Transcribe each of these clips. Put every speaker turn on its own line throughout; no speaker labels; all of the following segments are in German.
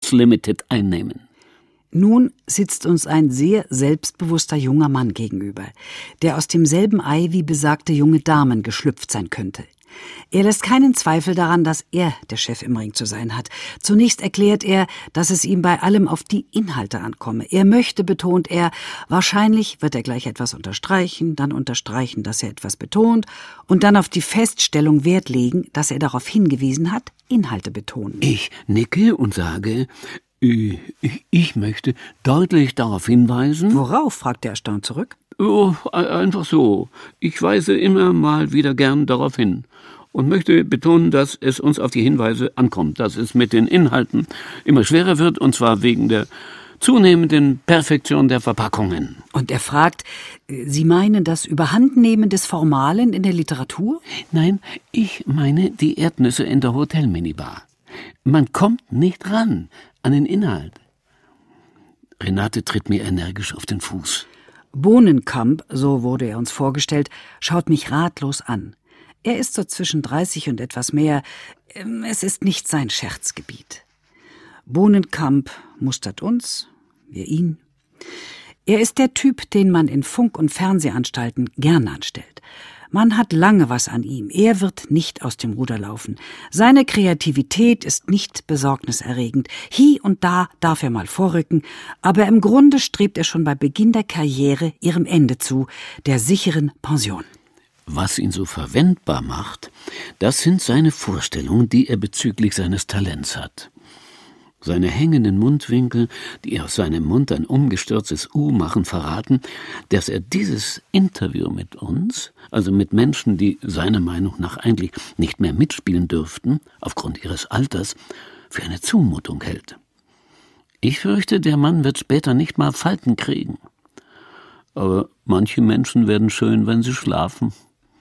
Records Limited einnehmen.
Nun sitzt uns ein sehr selbstbewusster junger Mann gegenüber, der aus demselben Ei wie besagte junge Damen geschlüpft sein könnte. Er lässt keinen Zweifel daran, dass er der Chef im Ring zu sein hat. Zunächst erklärt er, dass es ihm bei allem auf die Inhalte ankomme. Er möchte, betont er, wahrscheinlich wird er gleich etwas unterstreichen, dass er etwas betont und dann auf die Feststellung Wert legen, dass er darauf hingewiesen hat, Inhalte betonen.
Ich nicke und sage, ich möchte deutlich darauf hinweisen.
Worauf, fragt er erstaunt zurück.
Oh, einfach so. Ich weise immer mal wieder gern darauf hin und möchte betonen, dass es uns auf die Hinweise ankommt, dass es mit den Inhalten immer schwerer wird, und zwar wegen der zunehmenden Perfektion der Verpackungen.
Und er fragt, Sie meinen das Überhandnehmen des Formalen in der Literatur?
Nein, ich meine die Erdnüsse in der Hotelminibar. Man kommt nicht ran an den Inhalt. Renate tritt mir energisch auf den Fuß.
Bohnenkamp, so wurde er uns vorgestellt, schaut mich ratlos an. Er ist so zwischen 30 und etwas mehr. Es ist nicht sein Scherzgebiet. Bohnenkamp mustert uns, wir ihn. Er ist der Typ, den man in Funk- und Fernsehanstalten gern anstellt. Man hat lange was an ihm. Er wird nicht aus dem Ruder laufen. Seine Kreativität ist nicht besorgniserregend. Hie und da darf er mal vorrücken, aber im Grunde strebt er schon bei Beginn der Karriere ihrem Ende zu, der sicheren Pension.
Was ihn so verwendbar macht, das sind seine Vorstellungen, die er bezüglich seines Talents hat. Seine hängenden Mundwinkel, die aus seinem Mund ein umgestürztes U machen, verraten, dass er dieses Interview mit uns, also mit Menschen, die seiner Meinung nach eigentlich nicht mehr mitspielen dürften, aufgrund ihres Alters, für eine Zumutung hält. Ich fürchte, der Mann wird später nicht mal Falten kriegen. Aber manche Menschen werden schön, wenn sie schlafen.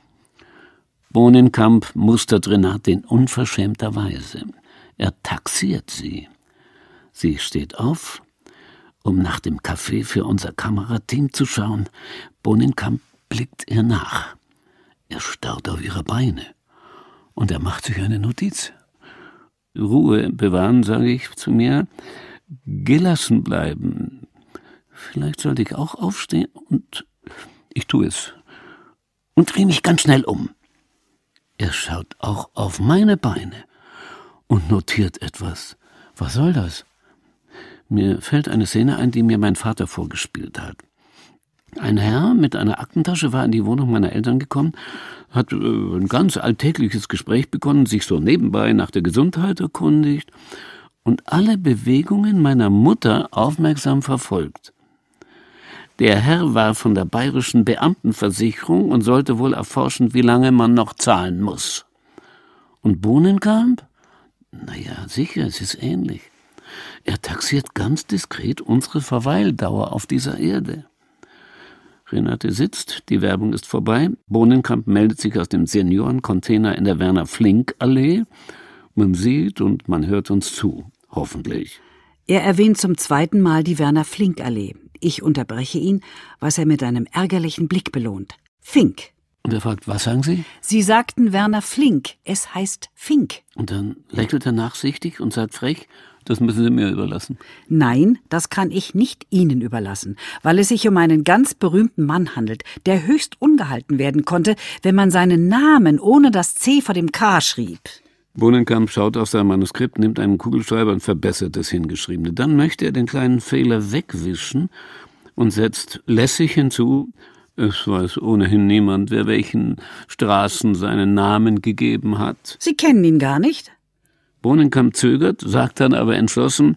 Bohnenkamp mustert Renate in unverschämter Weise. Er taxiert sie. Sie steht auf, um nach dem Kaffee für unser Kamerateam zu schauen. Bohnenkamp blickt ihr nach. Er starrt auf ihre Beine und er macht sich eine Notiz. Ruhe bewahren, sage ich zu mir, gelassen bleiben. Vielleicht sollte ich auch aufstehen und ich tue es und drehe mich ganz schnell um. Er schaut auch auf meine Beine und notiert etwas. Was soll das? Mir fällt eine Szene ein, die mir mein Vater vorgespielt hat. Ein Herr mit einer Aktentasche war in die Wohnung meiner Eltern gekommen, hat ein ganz alltägliches Gespräch begonnen, sich so nebenbei nach der Gesundheit erkundigt und alle Bewegungen meiner Mutter aufmerksam verfolgt. Der Herr war von der Bayerischen Beamtenversicherung und sollte wohl erforschen, wie lange man noch zahlen muss. Und Bohnenkamp? Naja, sicher, es ist ähnlich. Er taxiert ganz diskret unsere Verweildauer auf dieser Erde. Renate sitzt, die Werbung ist vorbei. Bohnenkamp meldet sich aus dem Seniorencontainer in der Werner-Flink-Allee. Man sieht und man hört uns zu, hoffentlich.
Er erwähnt zum zweiten Mal die Werner-Flink-Allee. Ich unterbreche ihn, was er mit einem ärgerlichen Blick belohnt. Fink.
Und er fragt, was sagen Sie?
Sie sagten Werner Flink, es heißt Fink.
Und dann lächelt er nachsichtig und sagt frech, das müssen Sie mir überlassen.
Nein, das kann ich nicht Ihnen überlassen, weil es sich um einen ganz berühmten Mann handelt, der höchst ungehalten werden konnte, wenn man seinen Namen ohne das C vor dem K schrieb.
Bohnenkamp schaut auf sein Manuskript, nimmt einen Kugelschreiber und verbessert das Hingeschriebene. Dann möchte er den kleinen Fehler wegwischen und setzt lässig hinzu, es weiß ohnehin niemand, wer welchen Straßen seinen Namen gegeben hat.
Sie kennen ihn gar nicht?
Bohnenkamp zögert, sagt dann aber entschlossen,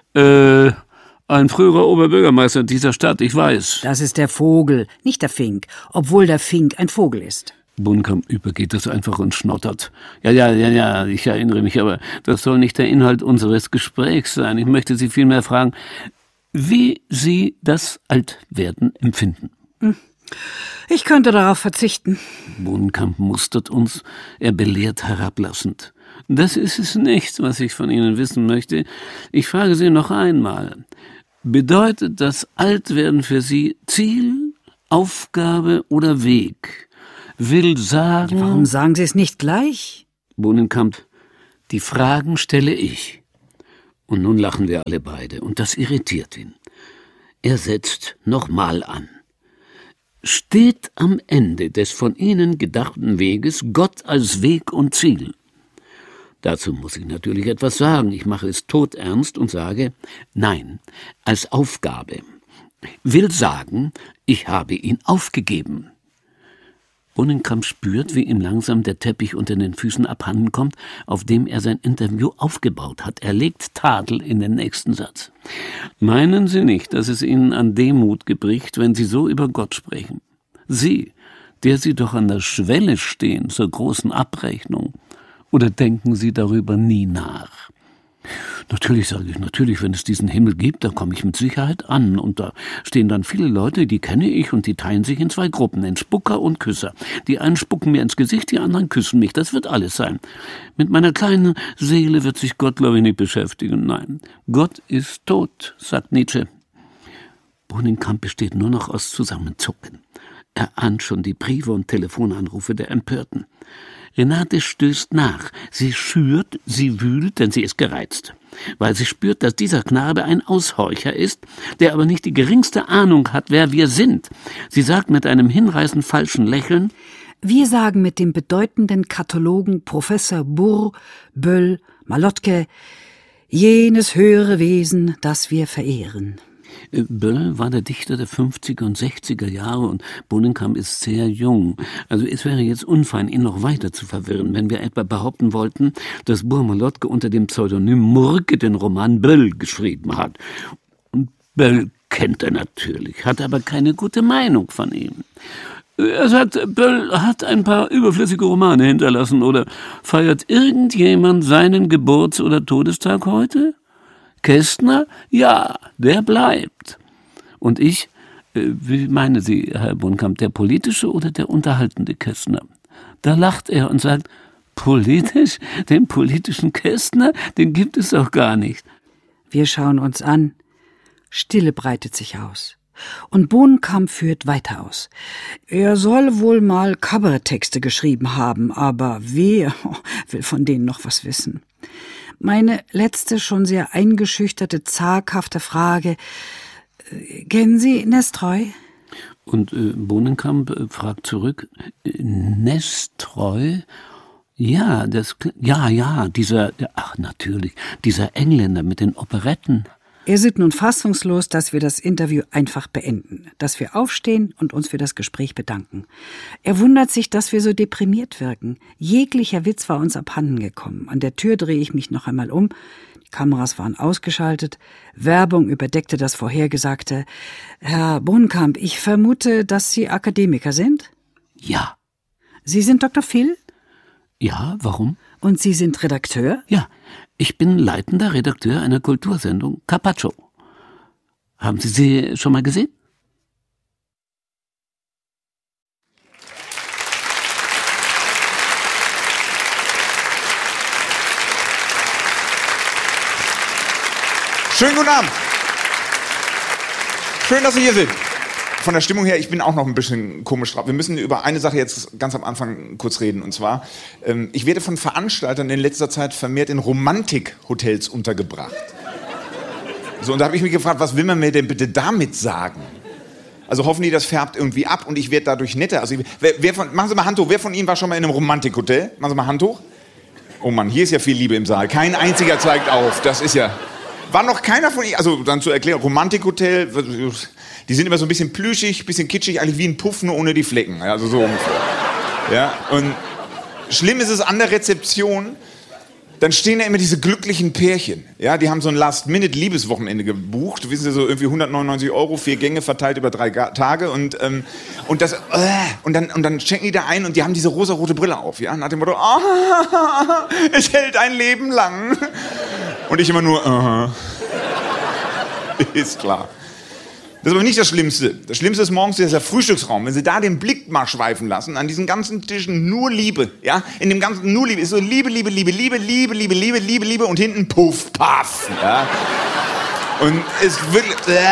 ein früherer Oberbürgermeister dieser Stadt, ich weiß.
Das ist der Vogel, nicht der Fink, obwohl der Fink ein Vogel ist.
Bohnenkamp übergeht das einfach und schnottert. Ja, ich erinnere mich, aber das soll nicht der Inhalt unseres Gesprächs sein. Ich möchte Sie vielmehr fragen, wie Sie das Altwerden empfinden.
Ich könnte darauf verzichten.
Bohnenkamp mustert uns, er belehrt herablassend. Das ist es nicht, was ich von Ihnen wissen möchte. Ich frage Sie noch einmal. Bedeutet das Altwerden für Sie Ziel, Aufgabe oder Weg? Will sagen...
Warum sagen Sie es nicht gleich?
Bohnenkamp, die Fragen stelle ich. Und nun lachen wir alle beide, und das irritiert ihn. Er setzt nochmal an. Steht am Ende des von Ihnen gedachten Weges Gott als Weg und Ziel? Dazu muss ich natürlich etwas sagen. Ich mache es todernst und sage, nein, als Aufgabe. Will sagen, ich habe ihn aufgegeben. Bohnenkamp spürt, wie ihm langsam der Teppich unter den Füßen abhanden kommt, auf dem er sein Interview aufgebaut hat. Er legt Tadel in den nächsten Satz. Meinen Sie nicht, dass es Ihnen an Demut gebricht, wenn Sie so über Gott sprechen? Sie, der Sie doch an der Schwelle stehen zur großen Abrechnung. Oder denken Sie darüber nie nach? Natürlich, sage ich, natürlich, wenn es diesen Himmel gibt, da komme ich mit Sicherheit an. Und da stehen dann viele Leute, die kenne ich, und die teilen sich in 2 Gruppen, in Spucker und Küsser. Die einen spucken mir ins Gesicht, die anderen küssen mich. Das wird alles sein. Mit meiner kleinen Seele wird sich Gott, glaube ich, nicht beschäftigen. Nein, Gott ist tot, sagt Nietzsche. Bohnenkamp besteht nur noch aus Zusammenzucken. Er ahnt schon die Briefe und Telefonanrufe der Empörten. Renate stößt nach. Sie schürt, sie wühlt, denn sie ist gereizt. Weil sie spürt, dass dieser Knabe ein Aushorcher ist, der aber nicht die geringste Ahnung hat, wer wir sind. Sie sagt mit einem hinreißend falschen Lächeln:
Wir sagen mit dem bedeutenden Kathologen Professor Burr, Böll, Malotke, jenes höhere Wesen, das wir verehren.
Böll war der Dichter der 50er und 60er Jahre und Bohnenkamp ist sehr jung. Also es wäre jetzt unfein, ihn noch weiter zu verwirren, wenn wir etwa behaupten wollten, dass Burr-Malotke unter dem Pseudonym Murke den Roman Böll geschrieben hat. Und Böll kennt er natürlich, hat aber keine gute Meinung von ihm. Er sagt, Böll hat ein paar überflüssige Romane hinterlassen, oder feiert irgendjemand seinen Geburts- oder Todestag heute? Kästner? Ja, der bleibt. Und ich, wie meinen Sie, Herr Bohnenkamp, der politische oder der unterhaltende Kästner? Da lacht er und sagt, politisch? Den politischen Kästner? Den gibt es doch gar nicht.
Wir schauen uns an. Stille breitet sich aus. Und Bohnenkamp führt weiter aus. Er soll wohl mal Kabaretttexte geschrieben haben, aber wer will von denen noch was wissen? Meine letzte, schon sehr eingeschüchterte, zaghafte Frage: Kennen Sie Nestroy?
Und Bohnenkamp fragt zurück: Nestroy? Ja, dieser Engländer mit den Operetten.
Er sieht nun fassungslos, dass wir das Interview einfach beenden, dass wir aufstehen und uns für das Gespräch bedanken. Er wundert sich, dass wir so deprimiert wirken. Jeglicher Witz war uns abhanden gekommen. An der Tür drehe ich mich noch einmal um. Die Kameras waren ausgeschaltet. Werbung überdeckte das Vorhergesagte. Herr Bohnenkamp, ich vermute, dass Sie Akademiker sind?
Ja.
Sie sind Dr. Phil?
Ja, warum?
Und Sie sind Redakteur?
Ja. Ich bin leitender Redakteur einer Kultursendung, Carpaccio. Haben Sie sie schon mal gesehen?
Schönen guten Abend. Schön, dass Sie hier sind. Von der Stimmung her, ich bin auch noch ein bisschen komisch drauf. Wir müssen über eine Sache jetzt ganz am Anfang kurz reden. Und zwar, ich werde von Veranstaltern in letzter Zeit vermehrt in Romantik-Hotels untergebracht. So, und da habe ich mich gefragt, was will man mir denn bitte damit sagen? Also hoffen die, das färbt irgendwie ab und ich werde dadurch netter. Also, machen Sie mal Hand hoch. Wer von Ihnen war schon mal in einem Romantik-Hotel? Machen Sie mal Hand hoch. Oh Mann, hier ist ja viel Liebe im Saal. Kein einziger zeigt auf. Das ist ja... War noch keiner von Ihnen, also dann zur Erklärung, Romantikhotel, die sind immer so ein bisschen plüschig, ein bisschen kitschig, eigentlich wie ein Puff, nur ohne die Flecken, also so ungefähr. Ja, und schlimm ist es an der Rezeption, dann stehen da immer diese glücklichen Pärchen, ja, die haben so ein Last-Minute-Liebeswochenende gebucht, wissen Sie, so irgendwie 199 €, 4 Gänge verteilt über 3 Tage und dann schenken die da ein und die haben diese rosarote Brille auf, ja, nach dem Motto, es hält ein Leben lang. Und ich immer nur, ist klar. Das ist aber nicht das Schlimmste. Das Schlimmste ist morgens dieser Frühstücksraum. Wenn Sie da den Blick mal schweifen lassen, an diesen ganzen Tischen nur Liebe, ja, in dem ganzen nur Liebe, ist so Liebe, Liebe, Liebe, Liebe, Liebe, Liebe, Liebe, Liebe, Liebe und hinten Puff, Paff, ja. Und es wirklich,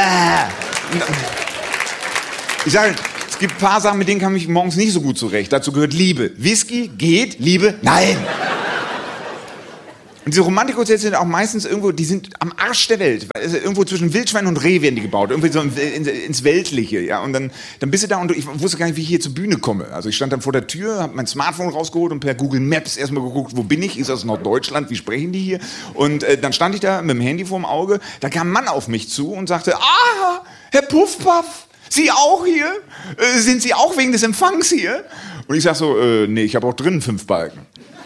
ich sage, es gibt ein paar Sachen, mit denen kam ich morgens nicht so gut zurecht. Dazu gehört Liebe. Whisky geht, Liebe, nein. Und diese Romantikhotels sind auch meistens irgendwo, die sind am Arsch der Welt. Also irgendwo zwischen Wildschwein und Reh werden die gebaut. Irgendwie so ins Weltliche. Ja? Und dann bist du da und ich wusste gar nicht, wie ich hier zur Bühne komme. Also ich stand dann vor der Tür, habe mein Smartphone rausgeholt und per Google Maps erstmal geguckt, wo bin ich? Ist das Norddeutschland? Wie sprechen die hier? Und dann stand ich da mit dem Handy vorm Auge. Da kam ein Mann auf mich zu und sagte, Herr Puffpaff, Sie auch hier? Sind Sie auch wegen des Empfangs hier? Und ich sag so, nee, ich habe auch drinnen 5 Balken.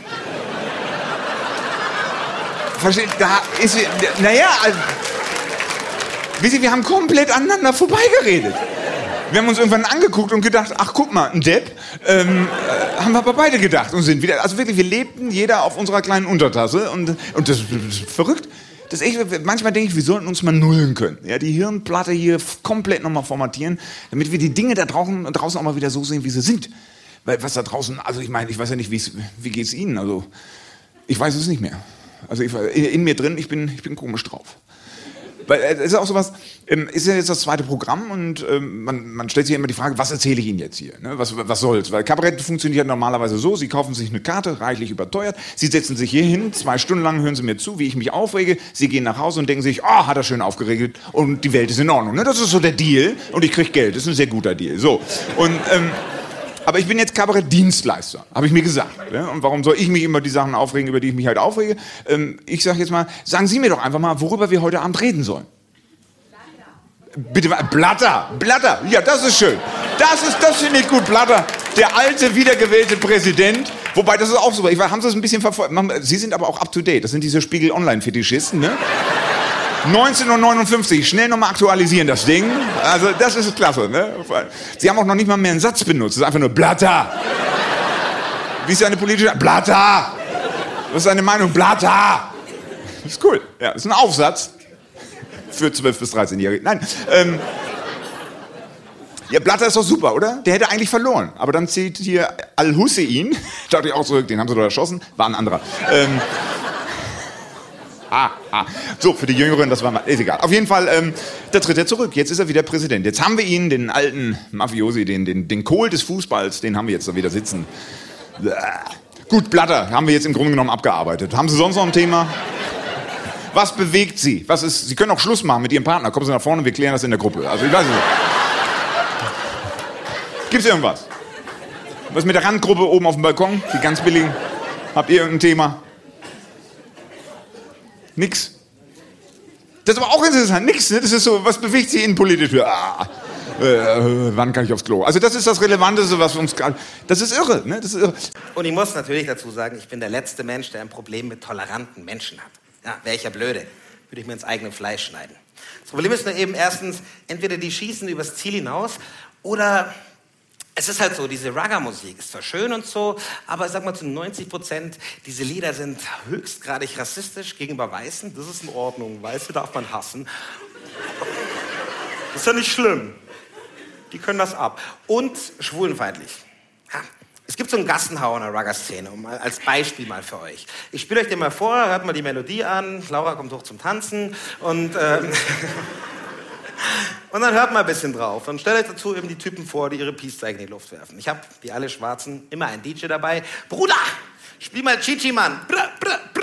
Versteht, da ist, naja, also, wisst ihr, wir haben komplett aneinander vorbeigeredet. Wir haben uns irgendwann angeguckt und gedacht, ach guck mal, ein Depp, haben wir aber beide gedacht und sind wieder, also wirklich, wir lebten jeder auf unserer kleinen Untertasse und das ist verrückt. Das ist echt, manchmal denke ich, wir sollten uns mal nullen können. Ja, die Hirnplatte hier komplett nochmal formatieren, damit wir die Dinge da draußen auch mal wieder so sehen, wie sie sind. Weil was da draußen, also ich meine, ich weiß ja nicht, wie geht's Ihnen, also ich weiß es nicht mehr. Also in mir drin, ich bin komisch drauf. Weil es ist auch sowas, ist ja jetzt das 2. Programm und man stellt sich ja immer die Frage, was erzähle ich Ihnen jetzt hier? Ne? Was soll's? Weil Kabarett funktioniert normalerweise so, Sie kaufen sich eine Karte, reichlich überteuert, Sie setzen sich hier hin, 2 Stunden lang hören Sie mir zu, wie ich mich aufrege, Sie gehen nach Hause und denken sich, hat er schön aufgeregt und die Welt ist in Ordnung. Ne? Das ist so der Deal und ich kriege Geld, das ist ein sehr guter Deal. So. Und aber ich bin jetzt Kabarettdienstleister, habe ich mir gesagt. Ja? Und warum soll ich mich immer die Sachen aufregen, über die ich mich halt aufrege? Ich sage jetzt mal, sagen Sie mir doch einfach mal, worüber wir heute Abend reden sollen. Bitte, Blatter, ja, das ist schön. Das finde ich gut, Blatter. Der alte, wiedergewählte Präsident. Wobei, das ist auch so, haben Sie das ein bisschen verfolgt. Sie sind aber auch up to date, das sind diese Spiegel-Online-Fetischisten, ne? 19:59 Uhr, schnell nochmal aktualisieren das Ding. Also das ist klasse. Ne? Sie haben auch noch nicht mal mehr einen Satz benutzt. Das ist einfach nur Blatter. Wie ist eine politische... Blatter. Was ist eine Meinung? Blatter. Das ist cool. Ja, das ist ein Aufsatz für 12- bis 13-Jährige. Nein. Ja, Blatter ist doch super, oder? Der hätte eigentlich verloren. Aber dann zählt hier Al-Hussein. Dachte ich auch zurück, den haben sie doch erschossen. War ein anderer. So, für die Jüngeren, das war mal, ist egal. Auf jeden Fall, da tritt er zurück. Jetzt ist er wieder Präsident. Jetzt haben wir ihn, den alten Mafiosi, den Kohl des Fußballs, den haben wir jetzt da wieder sitzen. Gut, Blatter, haben wir jetzt im Grunde genommen abgearbeitet. Haben Sie sonst noch ein Thema? Was bewegt Sie? Sie können auch Schluss machen mit Ihrem Partner. Kommen Sie nach vorne, wir klären das in der Gruppe. Also, ich weiß nicht. Gibt's irgendwas? Was mit der Randgruppe oben auf dem Balkon? Die ganz billigen? Habt ihr irgendein Thema? Nix. Das ist aber auch interessant. Nix, ne? Das ist so, was bewegt Sie innenpolitisch? Wann kann ich aufs Klo? Also das ist das Relevanteste, was uns gerade... Das ist irre, ne? Das ist irre.
Und ich muss natürlich dazu sagen, ich bin der letzte Mensch, der ein Problem mit toleranten Menschen hat. Ja, wäre ich ja blöde. Würde ich mir ins eigene Fleisch schneiden. Das Problem ist nur eben erstens, entweder die schießen übers Ziel hinaus oder... Es ist halt so, diese Ragga-Musik ist zwar schön und so, aber ich sag mal zu 90%, diese Lieder sind höchstgradig rassistisch gegenüber Weißen. Das ist in Ordnung, Weiße darf man hassen. Das ist ja nicht schlimm. Die können das ab. Und schwulenfeindlich. Ja. Es gibt so einen Gassenhauer in der Ragga-Szene, als Beispiel mal für euch. Ich spiele euch den mal vor, hört mal die Melodie an, Laura kommt hoch zum Tanzen und... Und dann hört mal ein bisschen drauf und stellt euch dazu eben die Typen vor, die ihre Peace-Zeichen in die Luft werfen. Ich habe, wie alle Schwarzen, immer einen DJ dabei. Bruder, spiel mal Chichi, Mann. Brr, brr,